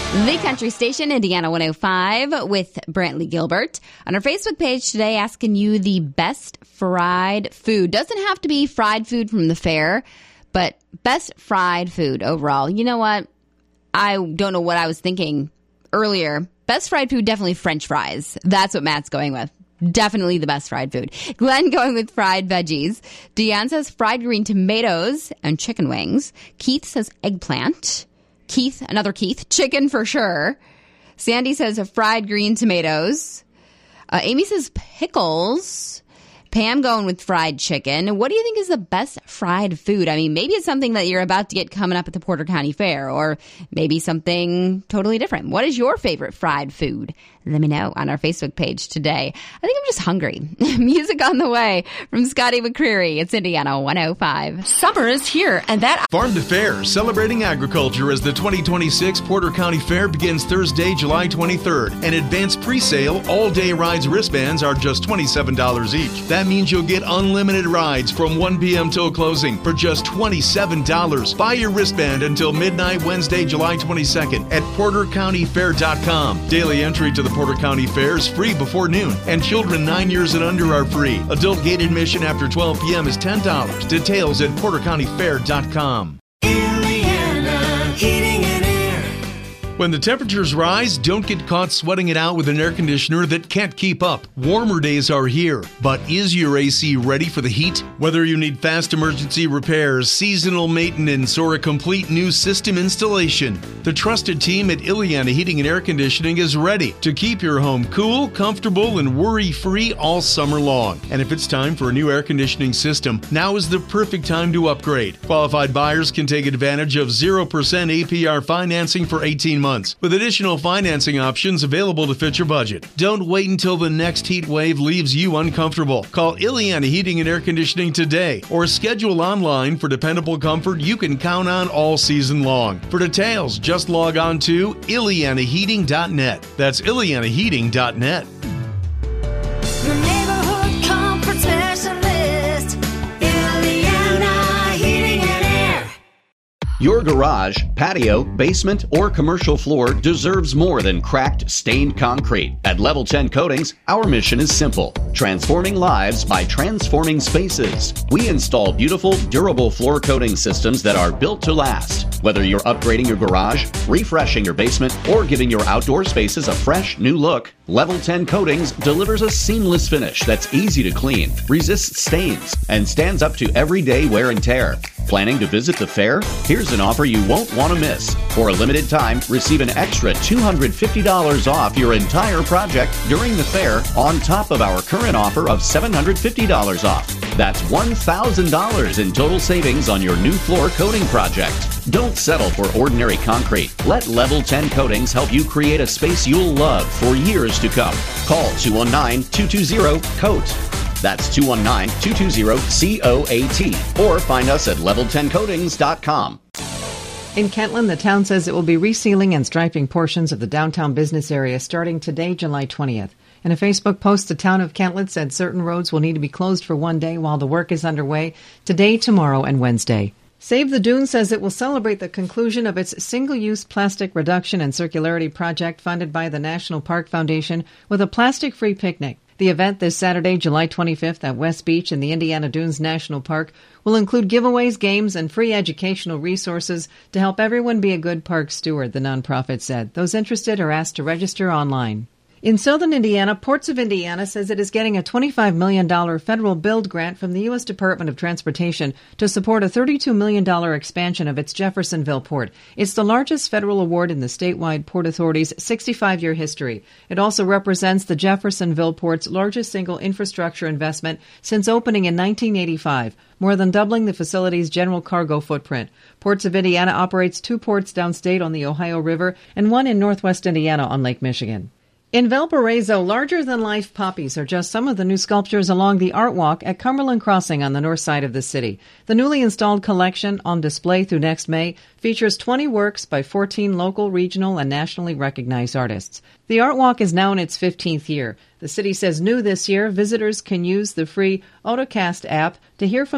The Country Station, Indiana 105 with Brantley Gilbert. On our Facebook page today, asking you the best fried food. Doesn't have to be fried food from the fair, but best fried food overall. You know what? I don't know what I was thinking earlier. Best fried food, definitely French fries. That's what Matt's going with. Definitely the best fried food. Glenn going with fried veggies. Deanne says fried green tomatoes and chicken wings. Keith says eggplant. Another Keith, chicken for sure. Sandy says fried green tomatoes. Amy says pickles. Pam going with fried chicken. What do you think is the best fried food? I mean, maybe it's something that you're about to get coming up at the Porter County Fair, or maybe something totally different. What is your favorite fried food? Let me know on our Facebook page today. I think I'm just hungry. Music on the way from Scotty McCreery. It's Indiana 105. Summer is here, and that Farm to Fair, celebrating agriculture as the 2026 Porter County Fair begins Thursday, July 23rd. An advanced pre-sale, all-day rides wristbands are just $27 each. That means you'll get unlimited rides from 1 p.m. till closing for just $27. Buy your wristband until midnight Wednesday, July 22nd at PorterCountyFair.com. Daily entry to the Porter County Fair is free before noon, and children 9 years and under are free. Adult gate admission after 12 p.m. is $10. Details at PorterCountyFair.com. Indiana Heating and Air. When the temperatures rise, don't get caught sweating it out with an air conditioner that can't keep up. Warmer days are here, but is your AC ready for the heat? Whether you need fast emergency repairs, seasonal maintenance, or a complete new system installation, the trusted team at Iliana Heating and Air Conditioning is ready to keep your home cool, comfortable, and worry-free all summer long. And if it's time for a new air conditioning system, now is the perfect time to upgrade. Qualified buyers can take advantage of 0% APR financing for 18 months, with additional financing options available to fit your budget. Don't wait until the next heat wave leaves you uncomfortable. Call Iliana Heating and Air Conditioning today, or schedule online for dependable comfort you can count on all season long. For details, just log on to IlianaHeating.net. That's IlianaHeating.net. The neighborhood comfort specialist, Iliana Heating and Air. Your garage, patio, basement, or commercial floor deserves more than cracked, stained concrete. At Level 10 Coatings, our mission is simple: transforming lives by transforming spaces. We install beautiful, durable floor coating systems that are built to last. Whether you're upgrading your garage, refreshing your basement, or giving your outdoor spaces a fresh, new look, Level 10 Coatings delivers a seamless finish that's easy to clean, resists stains, and stands up to everyday wear and tear. Planning to visit the fair? Here's an offer you won't want to miss. For a limited time, receive an extra $250 off your entire project during the fair, on top of our current offer of $750 off. That's $1,000 in total savings on your new floor coating project. Don't settle for ordinary concrete. Let Level 10 Coatings help you create a space you'll love for years to come. Call 219-220-COAT. That's 219-220-COAT. Or find us at level10coatings.com. In Kentland, the town says it will be resealing and striping portions of the downtown business area starting today, July 20th. In a Facebook post, the town of Kentland said certain roads will need to be closed for one day while the work is underway today, tomorrow, and Wednesday. Save the Dunes says it will celebrate the conclusion of its single-use plastic reduction and circularity project funded by the National Park Foundation with a plastic-free picnic. The event this Saturday, July 25th at West Beach in the Indiana Dunes National Park will include giveaways, games, and free educational resources to help everyone be a good park steward, the nonprofit said. Those interested are asked to register online. In southern Indiana, Ports of Indiana says it is getting a $25 million federal build grant from the U.S. Department of Transportation to support a $32 million expansion of its Jeffersonville port. It's the largest federal award in the statewide Port Authority's 65-year history. It also represents the Jeffersonville port's largest single infrastructure investment since opening in 1985, more than doubling the facility's general cargo footprint. Ports of Indiana operates 2 ports downstate on the Ohio River and 1 in northwest Indiana on Lake Michigan. In Valparaiso, larger-than-life poppies are just some of the new sculptures along the Art Walk at Cumberland Crossing on the north side of the city. The newly installed collection, on display through next May, features 20 works by 14 local, regional, and nationally recognized artists. The Art Walk is now in its 15th year. The city says new this year, visitors can use the free AutoCast app to hear from